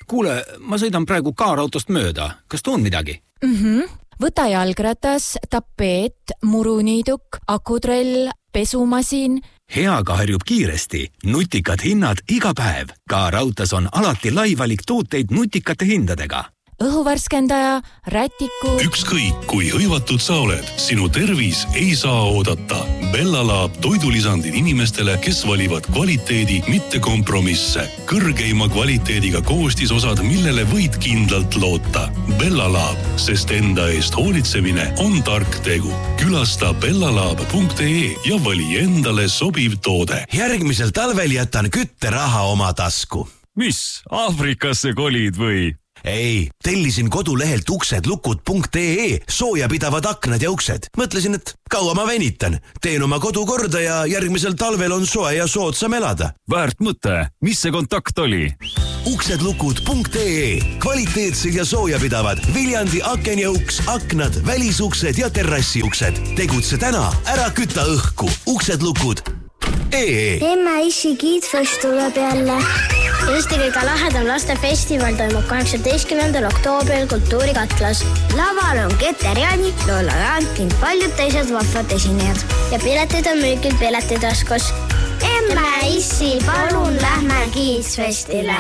Kuule, ma sõidan praegu kaarautost mööda. Kas tuun midagi? Võta jalgratas, tapeet, muruniiduk, akutrell, pesumasin. Heaga harjub kiiresti. Nutikad hinnad iga päev. Kaarautas on alati lai valik tooteid nutikate hindadega. Õhuvärskendaja, rätiku. Ükskõik, kui hõivatud sa oled, sinu tervis ei saa oodata. Bella Lab toidulisandid inimestele, kes valivad kvaliteedi, mitte kompromisse. Kõrgeima kvaliteediga koostisosad, millele võid kindlalt loota. Bella Lab, sest enda eest hoolitsemine on tark tegu. Külasta bellalab.ee ja vali endale sobiv toode. Järgmisel talvel jätan kütteraha oma tasku. Mis, Aafrikasse kolid või? Ei, tellisin kodulehelt uksedlukud.ee soojapidavad aknad ja uksed. Mõtlesin, et kaua ma venitan. Teen oma kodu korda ja järgmisel talvel on soe ja soodsam elada. Väärt mõte. Mis see kontakt oli? Uksedlukud.ee Kvaliteetsed ja soojapidavad Viljandi aken ja uks, aknad, välisuksed ja terrassiuksed. Tegutse täna, ära küta õhku. Uksedlukud.ee Emme-issi kiidfest tuleb jälle. Eesti kõige lahedam lastefestival toimub 18. oktoobril Kultuurikatlas. Laval on Keter Jaani, Lola Jaan ning paljud teised vahvad esinejad. Ja piletid on müügil Piletitaskus. Emme-issi, palun lähme kiidfestile.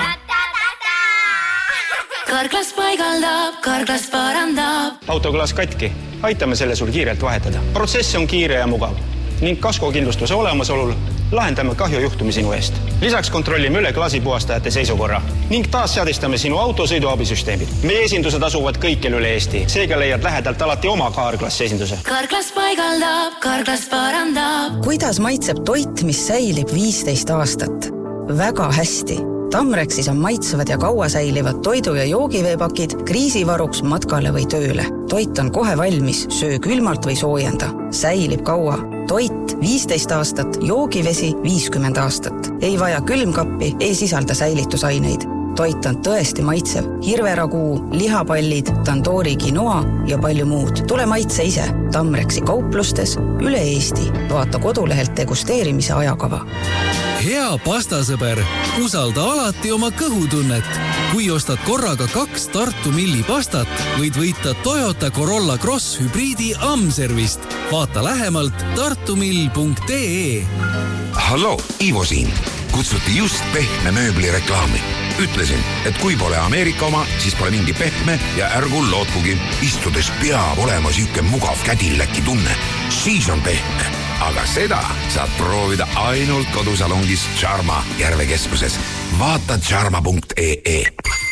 Karklas paigaldab, karklas parandab. Autoklaas katki. Aitame selle sul kiirelt vahetada. Protsess on kiire ja mugav. Ning kaskokindlustuse olemasolul lahendame kahjujuhtumi sinu eest. Lisaks kontrollime üle klaasipuhastajate seisukorra ning taas seadistame sinu auto sõiduabisüsteemid. Meie esindused asuvad kõikjal üle Eesti. Seega leiad lähedalt alati oma Karklassi esinduse. Karklas paigaldab, karklas parandab. Kuidas maitseb toit, mis säilib 15 aastat? Väga hästi. Tamreksis on maitsevad ja kaua säilivad toidu- ja joogiveepakid kriisivaruks matkale või tööle. Toit on kohe valmis, söö külmalt või soojenda. Säilib kaua. Toit 15 aastat, joogivesi 50 aastat. Ei vaja külmkappi, ei sisalda säilitusaineid. Toit on tõesti maitsev. Hirveraguu, lihapallid, tandoori quinoa ja palju muud. Tule maitse ise. Tamreksi kauplustes üle Eesti. Vaata kodulehelt degusteerimise ajakava. Hea pastasõber, usalda alati oma kõhutunnet. Kui ostad korraga 2 Tartu Milli pastat, võid võita Toyota Corolla Cross hübriidi Amservist. Vaata lähemalt tartumill.ee. Hallo, Ivo siin. Kutsuti just pehme mööbli reklaami. Ütlesin, et kui pole Ameerika oma, siis pole mingi pehme ja ärgu lootkugi. Istudes peab olema siuke mugav kädilläki tunne. Siis on pehme. Aga seda saad proovida ainult kodusalongis Charma Järvekeskuses. Vaata charma.ee.